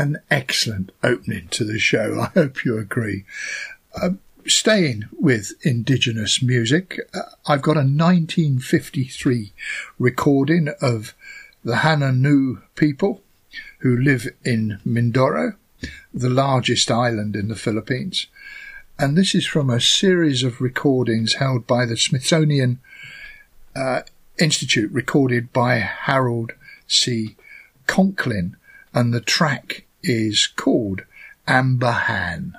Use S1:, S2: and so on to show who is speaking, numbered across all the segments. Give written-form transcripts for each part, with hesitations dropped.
S1: an excellent opening to the show. I hope you agree. Staying with Indigenous music, I've got a 1953 recording of the Hanunoo people who live in Mindoro, the largest island in the Philippines. And this is from a series of recordings held by the Smithsonian Institute, recorded by Harold C. Conklin, and the track is called Ambahan.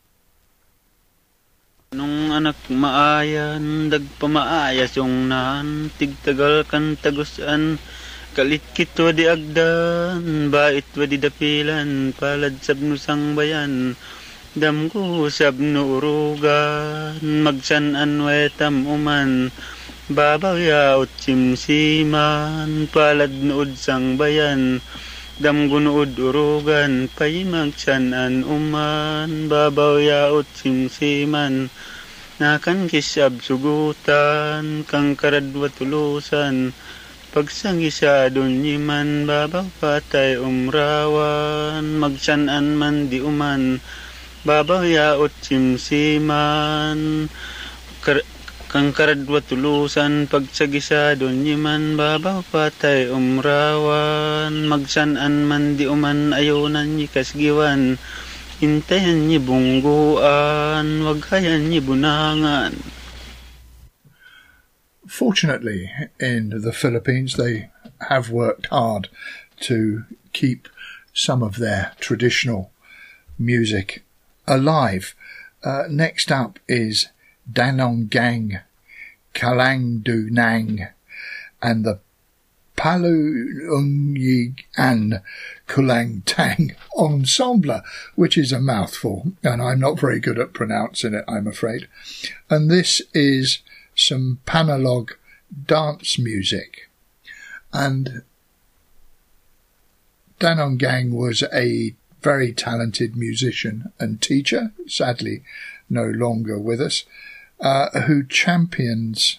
S2: Nung anak maayan, dagpamaayas yung naan, tigtagal kan tagusan, kalit kito di agdan, bait wadi dapilan, palad sabnusang bayan, damko sabno urugan, magsanan wetam uman, babaw yaot simsiman, palad nood sang bayan, damgunood urugan, payimagsanan uman, babaw yaot simsiman, nakan kisab sugutan, kang karadwa tulusan, pagsangisa dunyiman, babaw patay umrawan, magsanan man di uman, babaw yaot simsiman, kang karadwa tulusan, pagsagisa dunyiman, babaw patay umrawan, magsanan man di uman, ayunan nyi kasgiwan, hintayan nyi bungguan, waghayan nyi bunangan.
S1: Fortunately, in the Philippines, they have worked hard to keep some of their traditional music alive. Next up is Danonggang, Kalangdunang, and the Palungyig and Kulangtang Ensemble, which is a mouthful, and I'm not very good at pronouncing it, I'm afraid. And this is some Panalog dance music. And Danonggang was a very talented musician and teacher, sadly no longer with us, who championed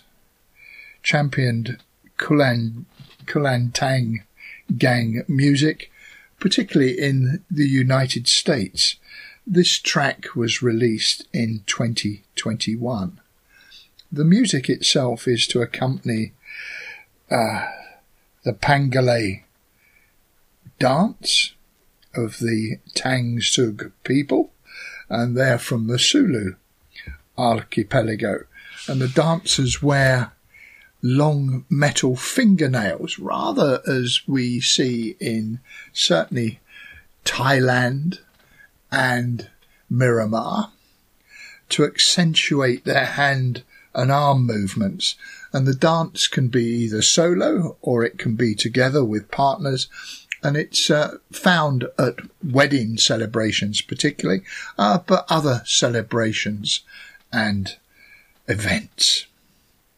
S1: Kulantang gang music, particularly in the United States. This track was released in 2021. The music itself is to accompany the Pangalay dance of the Tang Sug people, and they're from the Sulu archipelago. And the dancers wear long metal fingernails, rather as we see in certainly Thailand and Myanmar, to accentuate their hand and arm movements. And the dance can be either solo or it can be together with partners. And it's found at wedding celebrations particularly, but other celebrations and events.